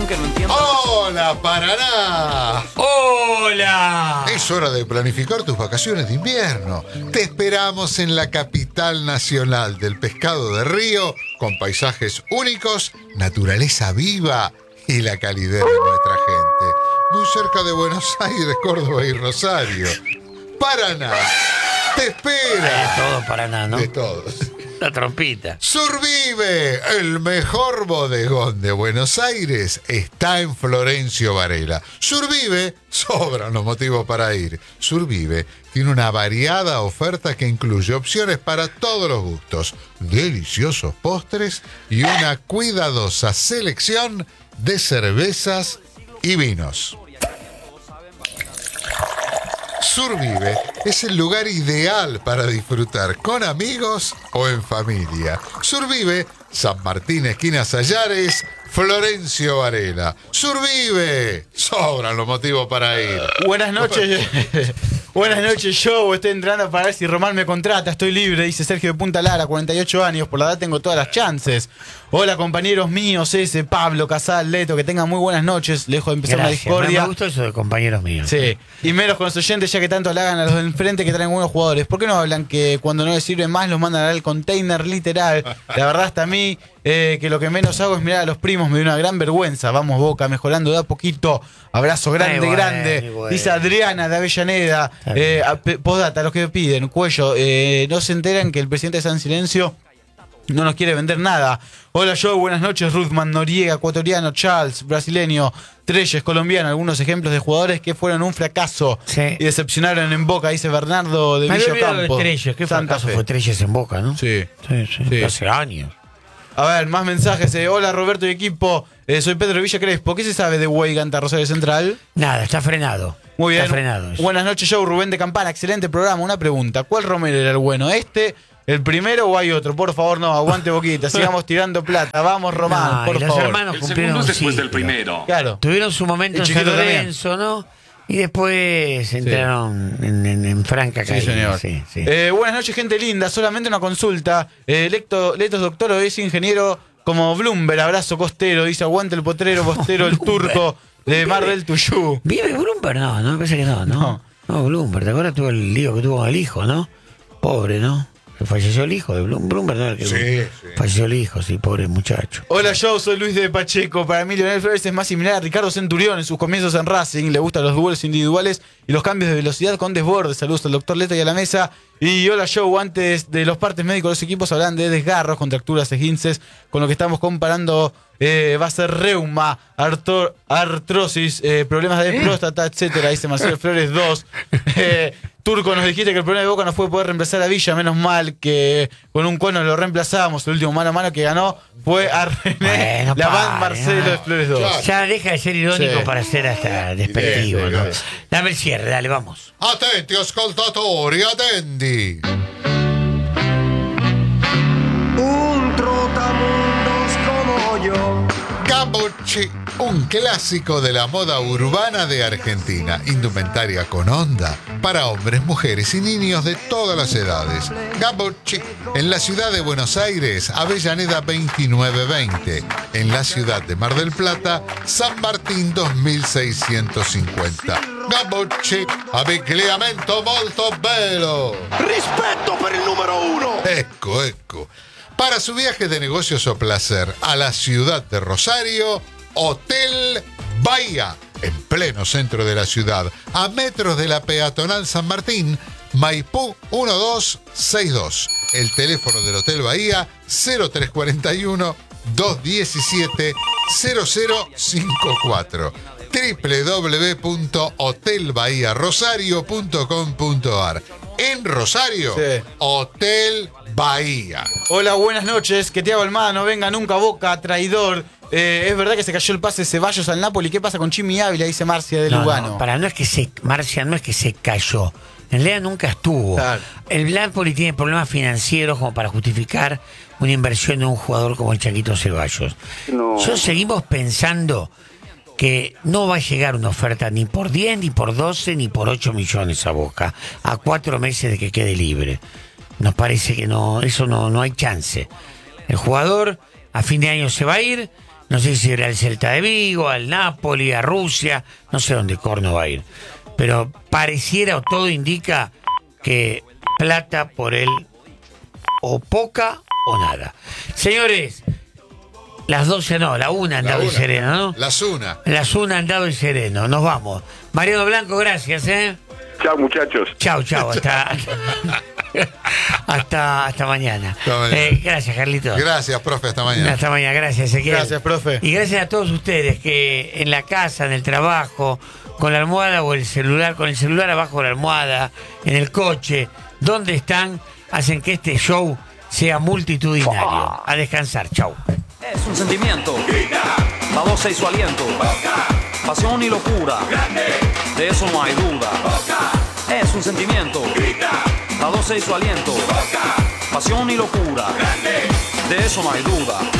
que no entiendo. ¡Hola, Paraná! ¡Hola! Es hora de planificar tus vacaciones de invierno. Te esperamos en la capital nacional del pescado de río, con paisajes únicos, naturaleza viva y la calidez de nuestra gente. Muy cerca de Buenos Aires, Córdoba y Rosario. Paraná, te espera. De todo Paraná, ¿no? De todos. La trompita. Survive, el mejor bodegón de Buenos Aires, está en Florencio Varela. Survive, sobran los motivos para ir. Survive tiene una variada oferta que incluye opciones para todos los gustos, deliciosos postres y una cuidadosa selección de cervezas y vinos. Survive es el lugar ideal para disfrutar con amigos o en familia. Survive, San Martín, esquina Sayares, Florencio Varela. Survive, sobran los motivos para ir. Buenas noches. Buenas noches, yo estoy entrando para ver si Román me contrata. Estoy libre, dice Sergio de Punta Lara, 48 años. Por la edad tengo todas las chances. Hola, compañeros míos, ese Pablo, Casal, Leto, que tengan muy buenas noches. Lejos de empezar una discordia. Me gusta eso de compañeros míos. Sí, y menos con los oyentes, ya que tanto halagan a los del frente que traen buenos jugadores. ¿Por qué no hablan que cuando no les sirven más los mandan al container literal? La verdad, hasta a mí, que lo que menos hago es mirar a los primos, me dio una gran vergüenza. Vamos, Boca, mejorando de a poquito. Abrazo grande, grande. Dice Adriana de Avellaneda. Postdata, los que piden, Cuello, no se enteran que el presidente de San Silencio no nos quiere vender nada. Hola, Joe, buenas noches. Ruthman, Noriega, ecuatoriano, Charles, brasileño, Treyes, colombiano. Algunos ejemplos de jugadores que fueron un fracaso y decepcionaron en Boca, dice Bernardo de Villocampo. ¿Qué fracaso fue Treyes en Boca, no? Sí. Hace años. A ver, más mensajes. Hola, Roberto y equipo. Soy Pedro de Villa Crespo. ¿Qué se sabe de Weigand, Rosario Central? Nada, está frenado. Muy bien. Está frenado eso. Buenas noches, Joe. Rubén de Campana. Excelente programa. Una pregunta. ¿Cuál Romero era el bueno? ¿El primero o hay otro? Por favor, no, aguante Boquita, sigamos tirando plata. Vamos, Román, por favor. Los hermanos cumplieron el segundo después del primero. Claro. Tuvieron su momento en San Lorenzo, ¿no? Y después entraron en franca caída. Sí, señor. Sí. Buenas noches, gente linda. Solamente una consulta. Letos doctor o es ingeniero como Bloomberg. Abrazo costero. Dice aguante el potrero, postero, el turco de Mar del Tuyú. ¿Vive Bloomberg? No, me parece que no. No, Bloomberg. ¿Te acuerdas? Tuvo el lío que tuvo con el hijo, ¿no? Pobre, ¿no? Falleció el hijo de Bloomberg, ¿no? Sí. Falleció el hijo, sí, pobre muchacho. Hola, yo soy Luis de Pacheco. Para mí, Leonel Flores es más similar a Ricardo Centurión en sus comienzos en Racing. Le gustan los duelos individuales y los cambios de velocidad con desborde. Saludos al doctor Leto y a la mesa. Y hola, Joe. Antes de los partes médicos, los equipos hablan de desgarros, contracturas, esguinces. Con lo que estamos comparando, va a ser reuma, artrosis, problemas de próstata, etcétera. Dice Marcelo Flores 2. Turco, nos dijiste que el problema de Boca no fue poder reemplazar a Villa. Menos mal que con un cono lo reemplazamos. El último mano a mano que ganó fue a René Marcelo de Flores 2. Ya deja de ser irónico para ser hasta despectivo, ¿no? Dame el cierre, dale, vamos. Attenti ascoltatori, attendi. Un trotamundos como yo. Gabocci, un clásico de la moda urbana de Argentina. Indumentaria con onda para hombres, mujeres y niños de todas las edades. Gabocci, en la ciudad de Buenos Aires, Avellaneda 2920. En la ciudad de Mar del Plata, San Martín 2650. Gabocci, abbigliamento molto bello. Rispetto per il numero uno. Ecco. Para su viaje de negocios o placer a la ciudad de Rosario, Hotel Bahía, en pleno centro de la ciudad, a metros de la peatonal San Martín, Maipú 1262. El teléfono del Hotel Bahía, 0341 217 0054. www.hotelbahiarosario.com.ar. En Rosario, sí. Hotel Bahía. Hola, buenas noches. Que Thiago Almada no venga nunca a Boca, traidor. Es verdad que se cayó el pase de Ceballos al Napoli. ¿Qué pasa con Chimi Ávila? Dice Marcia de Lugano. Marcia no es que se cayó. En realidad nunca estuvo. Claro. El Napoli tiene problemas financieros como para justificar una inversión en un jugador como el Chaquito Ceballos. No. Seguimos pensando que no va a llegar una oferta ni por 10, ni por 12, ni por 8 millones a Boca, a 4 meses de que quede libre. Nos parece que no, eso no hay chance. El jugador a fin de año se va a ir, No sé si era el Celta de Vigo, al Napoli, a Rusia, no sé dónde corno va a ir. Pero pareciera o todo indica que plata por él o poca o nada. Señores, las 12 no, la 1 andado y sereno, ¿no? Las 1. Las 1 andado y sereno, nos vamos. Mariano Blanco, gracias, ¿eh? Chao, muchachos. Chao, hasta mañana. Hasta mañana. Gracias, Carlitos. Gracias, profe, hasta mañana. Hasta mañana, gracias, Ezequiel. Gracias, profe. Y gracias a todos ustedes que en la casa, en el trabajo, con la almohada o el celular, con el celular abajo de la almohada, en el coche, donde están, hacen que este show sea multitudinario. A descansar, chau. Es un sentimiento. La 12 y su aliento. Pasión y locura. De eso no hay duda. Es un sentimiento. La 12 y su aliento. Pasión y locura. De eso no hay duda.